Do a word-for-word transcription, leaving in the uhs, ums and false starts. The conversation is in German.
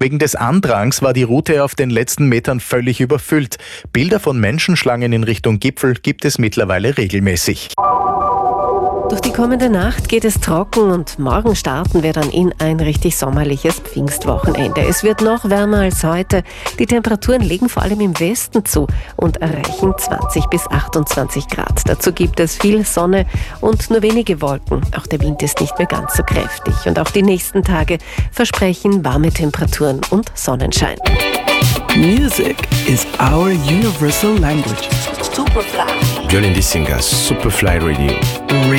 Wegen des Andrangs war die Route auf den letzten Metern völlig überfüllt. Bilder von Menschenschlangen in Richtung Gipfel gibt es mittlerweile regelmäßig. Durch die kommende Nacht geht es trocken und morgen starten wir dann in ein richtig sommerliches Pfingstwochenende. Es wird noch wärmer als heute. Die Temperaturen legen vor allem im Westen zu und erreichen zwanzig bis achtundzwanzig Grad. Dazu gibt es viel Sonne und nur wenige Wolken. Auch der Wind ist nicht mehr ganz so kräftig. Und auch die nächsten Tage versprechen warme Temperaturen und Sonnenschein. Music is our universal language. Superfly. Jolene Dissinga, Superfly Radio. Radio.